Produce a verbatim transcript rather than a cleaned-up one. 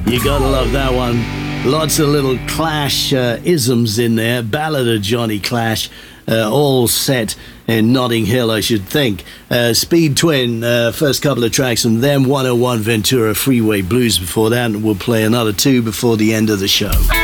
You gotta love that one. Lots of little Clash uh, isms in there. Ballad of Johnny Clash, uh, all set in Notting Hill, I should think. Uh, Speed Twin, uh, first couple of tracks, and then one oh one Ventura Freeway Blues before that, and we'll play another two before the end of the show.